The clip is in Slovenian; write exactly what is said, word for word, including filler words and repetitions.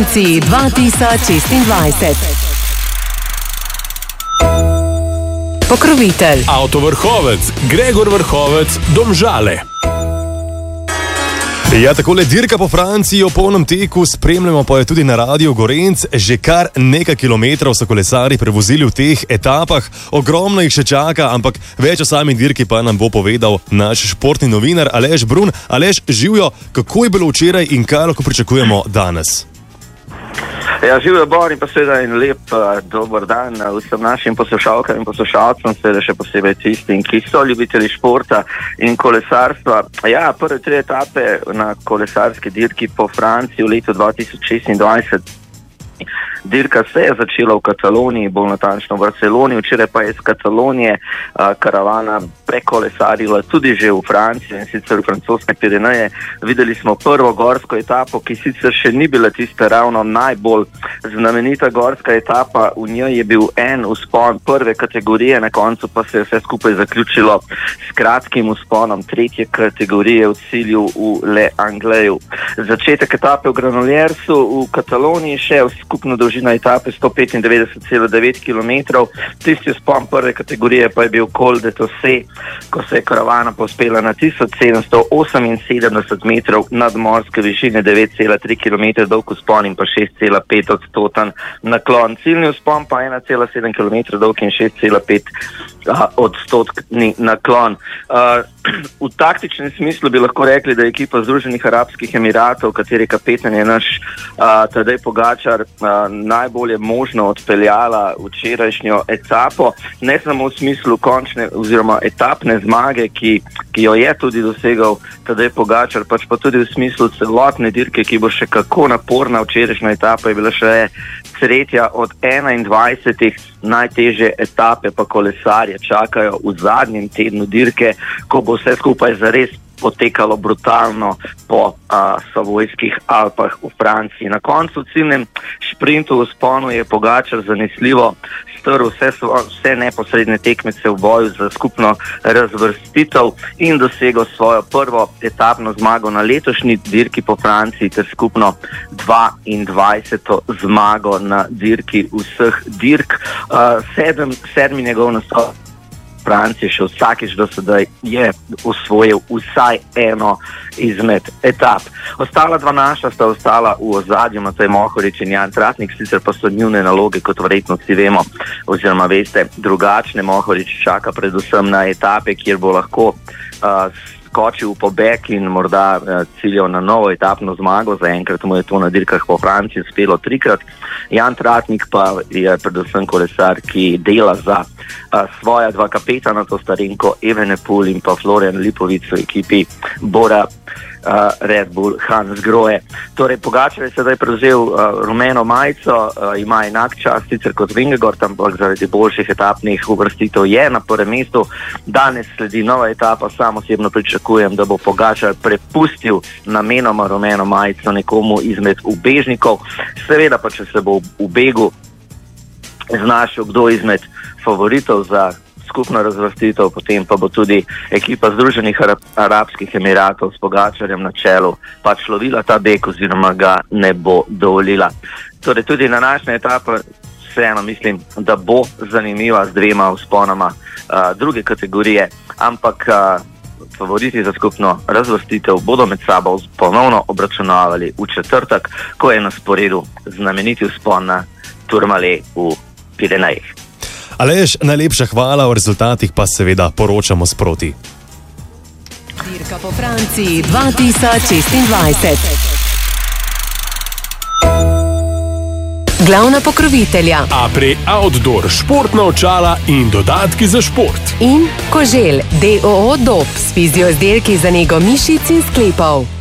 dva tisoč šestindvajset. Pokrovitelj Avtovrhovec Gregor Vrhovec, Domžale. Ja, takole dirka po Franciji o polnem teku spremljamo, pa je tudi na Radiu Gorenc. Že kar nekaj kilometrov so kolesarji prevozili v teh etapah. Ogromno jih še čaka, ampak več o sami dirki pa nam bo povedal naš športni novinar Aleš Brun. Aleš, živjo, kako je bilo včeraj in kaj lahko pričakujemo danes? Ja, živijo Bor in pa seveda en lep uh, dober dan uh, vsem našim poslušalkam in poslušalcem, seveda še posebej tistim, ki so ljubitelji športa in kolesarstva. Ja, prve tri etape na kolesarski dirki po Franciji v letu dva tisoč šestindvajset. Dirka se je začela v Kataloniji, bolj natančno v Barceloni, včeraj pa je iz Katalonije a, karavana prekolesarila tudi že v Franciji in sicer v francoske Pireneje. Videli smo prvo gorsko etapo, ki sicer še ni bila tista ravno najbolj znamenita gorska etapa. V njej je bil en vzpon prve kategorije, na koncu pa se je vse skupaj zaključilo s kratkim vzponom tretje kategorije v cilju v Le Angleju. Začetek etape v Granoliersu v Kataloniji še v skupno dolžina etape sto petindevetdeset celih devet kilometrov. Tisti vzpon prve kategorije pa je bil Col de Tosse, ko se je karavana pospela na tisoč sedemsto oseminsedemdeset metrov nadmorske višine, devet celih tri kilometra dolg vzpon in pa šest celih pet odstoten naklon. Ciljni vzpon pa ena celih sedem kilometra dolg in šest celih pet odstotni naklon. Uh, v taktičnem smislu bi lahko rekli, da je ekipa Združenih arabskih emiratov, kateri kapetan je naš uh, Tadej Pogačar, uh, najbolje možno odpeljala včerajšnjo etapo, ne samo v smislu končne oziroma etapne zmage, ki, ki jo je tudi dosegal Tadej Pogačar, pač pa tudi v smislu celotne dirke, ki bo še kako naporna. Včerajšnja etapa je bila še tretja od enaindvajsetih. Najtežje etape pa kolesarje čakajo v zadnjem tednu dirke, ko bo vse skupaj zares potekalo brutalno po a, Savojskih Alpah v Franciji. Na koncu ciljnem šprintu v vzponu je Pogačar zanesljivo strl vse, vse neposredne tekmece v boju za skupno razvrstitev in dosegel svojo prvo etapno zmago na letošnji dirki po Franciji ter skupno dvaindvajseto zmago na dirki vseh dirk. Uh, sedem, sedmi njegov nastop Francije še vsakič do sedaj je osvojil vsaj eno izmed etap. Ostala dva naša sta ostala v ozadju, Matej Mohorič in Jan Tratnik, sicer pa so njune naloge, kot verjetno vsi vemo oziroma veste, drugačne. Mohorič čaka predvsem na etape, kjer bo lahko uh, skočil v pobeg in morda uh, ciljal na novo etapno zmago. Zaenkrat mu je to na dirkah po Franciji uspelo trikrat. Jan Tratnik pa je predvsem kolesar, ki dela za uh, svoja dva kapetana, to sta Renko Evenepoel in pa Florian Lipovic v ekipi Bora uh, Red Bull Hans Grohe. Torej, Pogačar je sedaj prevzel uh, rumeno majico, uh, ima enak čas sicer kot Vingegaard, ampak zaradi boljših etapnih uvrstitev je na prvem mestu. Danes sledi nova etapa, sam osebno pričakujem, da bo Pogačar prepustil namenoma rumeno majico nekomu izmed ubežnikov. Seveda pa, če se bo v begu znašel kdo izmed favoritov za skupno razvrstitev, potem pa bo tudi ekipa Združenih arabskih emiratov s Pogačarjem na čelu pač lovila ta beg oziroma ga ne bo dovolila. Torej tudi na današnja etapa vseeno mislim, da bo zanimiva z dvema vzponama uh, druge kategorije, ampak uh, favoriti za skupno razvrstitev bodo med sabo ponovno obračunavali v četrtek, ko je na sporedu znameniti vzpon na Tourmalet v Pirenejih. Aleš, najlepša hvala, o rezultatih pa seveda poročamo sproti. Dirka po Franciji dva tisoč šestindvajset. Glavna pokrovitelja Apre Outdoor, športna očala in dodatki za šport. In Koželj, d o o Dob s fizioizdelki za nego mišic in sklepov.